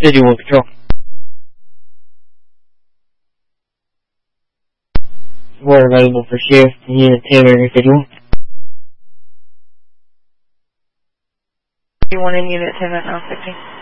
51 Control. We're available for shift, Unit 10, Area 51. 51 in Unit 10 right now, 15.